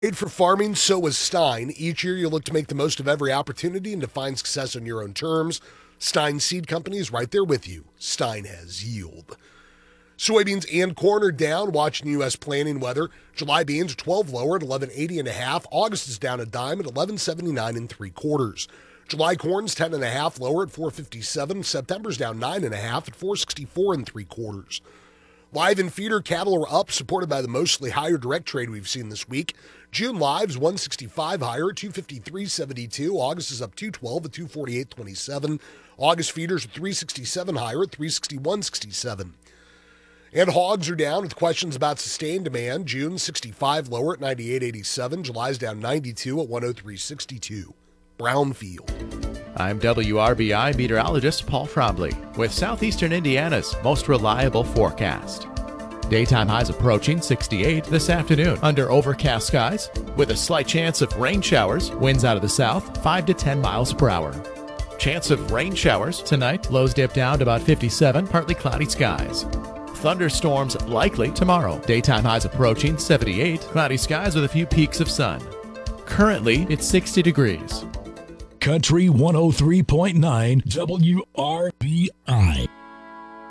Made for farming, so was Stein. Each year you look to make the most of every opportunity and to find success on your own terms. Stein Seed Company is right there with you. Stein has yield. Soybeans and corn are down. Watching U.S. planting weather. July beans are 12 lower at 11.80 and a half. August is down a dime at 11.79 and 3/4. July corn's 10 and a half lower at 4.57. September's down 9 and a half at 4.64 and 3/4. Live and feeder cattle are up, supported by the mostly higher direct trade we've seen this week. June lives 165 higher at 253.72. August is up 212 at 248.27. August feeders are 367 higher at 361.67. And hogs are down with questions about sustained demand. June 65 lower at 98.87. July's down 92 at 103.62. Brownfield. I'm WRBI meteorologist Paul Trombley with Southeastern Indiana's most reliable forecast. Daytime highs approaching 68 this afternoon under overcast skies with a slight chance of rain showers, winds out of the south 5 to 10 miles per hour. Chance of rain showers tonight, lows dip down to about 57, partly cloudy skies. Thunderstorms likely tomorrow. Daytime highs approaching 78, cloudy skies with a few peaks of sun. Currently, it's 60 degrees. Country 103.9 WRBI.